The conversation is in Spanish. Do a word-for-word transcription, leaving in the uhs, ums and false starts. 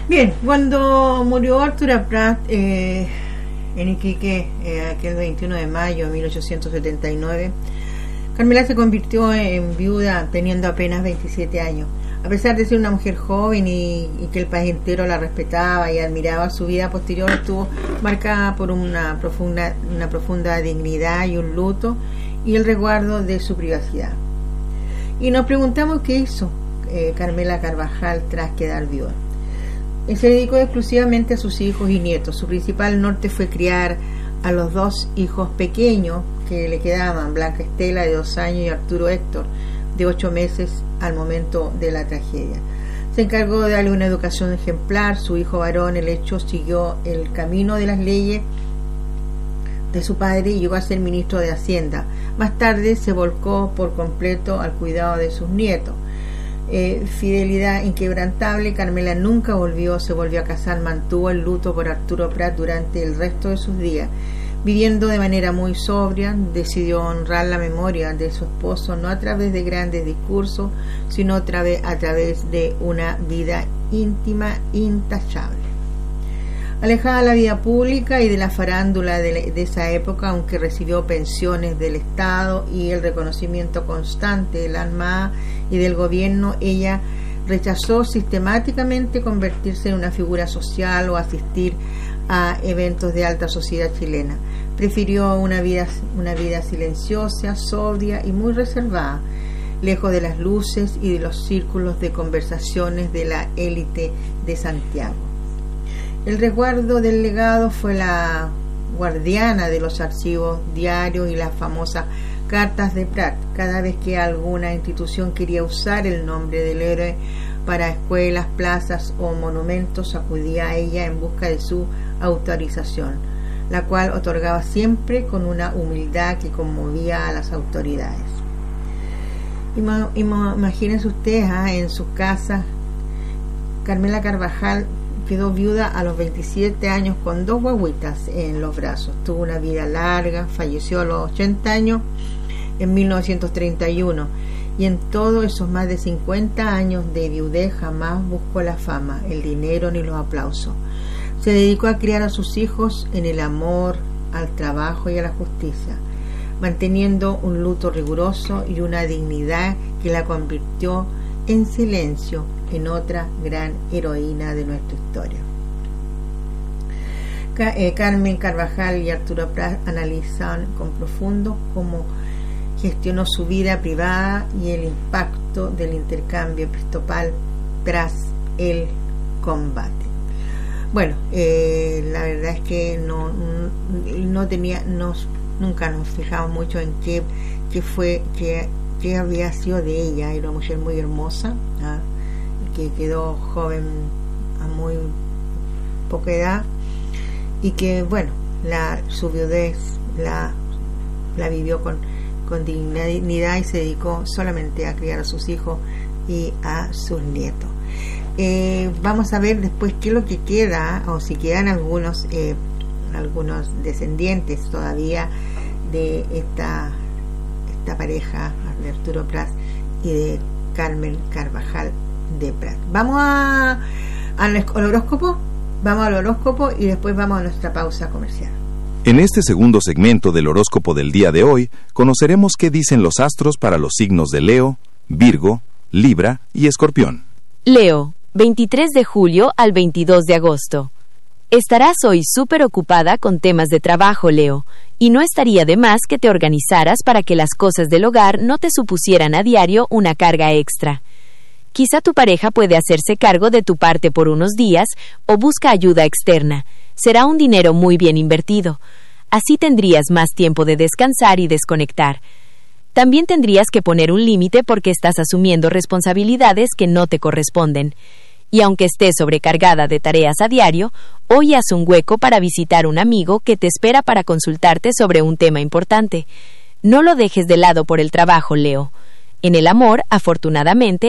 Bien, cuando murió Arturo Prat eh, en Iquique, eh, aquel veintiuno de mayo de mil ochocientos setenta y nueve, Carmela se convirtió en viuda teniendo apenas veintisiete años. A pesar de ser una mujer joven y, y que el país entero la respetaba y admiraba, su vida posterior estuvo marcada por una profunda, una profunda dignidad y un luto y el resguardo de su privacidad. Y nos preguntamos qué hizo eh, Carmela Carvajal tras quedar viuda. Eh, se dedicó exclusivamente a sus hijos y nietos. Su principal norte fue criar a los dos hijos pequeños que le quedaban, Blanca Estela de dos años y Arturo Héctor de ocho meses al momento de la tragedia. Se encargó de darle una educación ejemplar. Su hijo varón, el hecho, siguió el camino de las leyes de su padre y llegó a ser ministro de Hacienda. Más tarde se volcó por completo al cuidado de sus nietos. Eh, fidelidad inquebrantable, Carmela nunca volvió, se volvió a casar, mantuvo el luto por Arturo Prat durante el resto de sus días. Viviendo de manera muy sobria, decidió honrar la memoria de su esposo no a través de grandes discursos, sino a través, a través de una vida íntima intachable. Alejada de la vida pública y de la farándula de, de esa época, aunque recibió pensiones del Estado y el reconocimiento constante de la Armada y del gobierno, ella rechazó sistemáticamente convertirse en una figura social o asistir a eventos de alta sociedad chilena. Prefirió una vida, una vida silenciosa, sobria y muy reservada, lejos de las luces y de los círculos de conversaciones de la élite de Santiago. El resguardo del legado fue la guardiana de los archivos diarios y las famosas cartas de Prat. Cada vez que alguna institución quería usar el nombre del héroe para escuelas, plazas o monumentos, acudía a ella en busca de su autorización, la cual otorgaba siempre con una humildad que conmovía a las autoridades. Ima, ima, imagínense ustedes, ¿eh? En su casa, Carmela Carvajal quedó viuda a los veintisiete años con dos guaguitas en los brazos. Tuvo una vida larga, falleció a los ochenta años en mil novecientos treinta y uno, y en todos esos más de cincuenta años de viudez jamás buscó la fama, el dinero ni los aplausos. Se dedicó a criar a sus hijos en el amor, al trabajo y a la justicia, manteniendo un luto riguroso y una dignidad que la convirtió en silencio en otra gran heroína de nuestra historia. Ca- eh, Carmen Carvajal y Arturo Prat analizan con profundo cómo gestionó su vida privada y el impacto del intercambio episcopal tras el combate. Bueno, eh, la verdad es que no, no tenía, nos, nunca nos fijamos mucho en qué, qué fue, qué, qué había sido de ella. Era una mujer muy hermosa, ¿ah? Que quedó joven a muy poca edad y que, bueno, la, su viudez la, la vivió con, con dignidad y se dedicó solamente a criar a sus hijos y a sus nietos. Eh, vamos a ver después qué es lo que queda, o si quedan algunos eh, algunos descendientes todavía de esta esta pareja de Arturo Prat y de Carmen Carvajal de Prat. Vamos a, al horóscopo, vamos al horóscopo y después vamos a nuestra pausa comercial. En este segundo segmento del horóscopo del día de hoy, conoceremos qué dicen los astros para los signos de Leo, Virgo, Libra y Escorpión. Leo, veintitrés de julio al veintidós de agosto. Estarás hoy súper ocupada con temas de trabajo, Leo, y no estaría de más que te organizaras para que las cosas del hogar no te supusieran a diario una carga extra. Quizá tu pareja puede hacerse cargo de tu parte por unos días o busca ayuda externa. Será un dinero muy bien invertido. Así tendrías más tiempo de descansar y desconectar. También tendrías que poner un límite porque estás asumiendo responsabilidades que no te corresponden. Y aunque estés sobrecargada de tareas a diario, hoy haz un hueco para visitar un amigo que te espera para consultarte sobre un tema importante. No lo dejes de lado por el trabajo, Leo. En el amor, afortunadamente,